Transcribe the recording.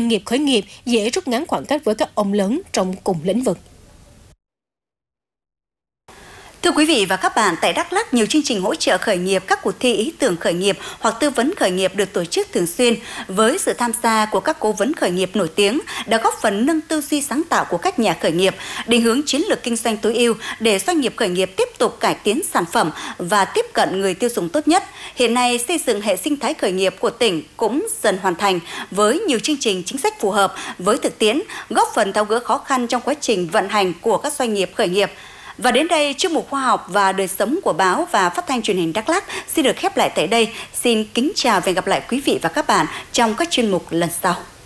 nghiệp khởi nghiệp dễ rút ngắn khoảng cách với các ông lớn trong cùng lĩnh vực. Thưa quý vị và các bạn, tại Đắk Lắk, nhiều chương trình hỗ trợ khởi nghiệp, các cuộc thi ý tưởng khởi nghiệp hoặc tư vấn khởi nghiệp được tổ chức thường xuyên với sự tham gia của các cố vấn khởi nghiệp nổi tiếng đã góp phần nâng tư duy sáng tạo của các nhà khởi nghiệp, định hướng chiến lược kinh doanh tối ưu để doanh nghiệp khởi nghiệp tiếp tục cải tiến sản phẩm và tiếp cận người tiêu dùng tốt nhất. Hiện nay, xây dựng hệ sinh thái khởi nghiệp của tỉnh cũng dần hoàn thành với nhiều chương trình chính sách phù hợp với thực tiễn, góp phần tháo gỡ khó khăn trong quá trình vận hành của các doanh nghiệp khởi nghiệp. Và đến đây, chuyên mục Khoa học và đời sống của báo và phát thanh truyền hình Đắk Lắk xin được khép lại tại đây. Xin kính chào và hẹn gặp lại quý vị và các bạn trong các chuyên mục lần sau.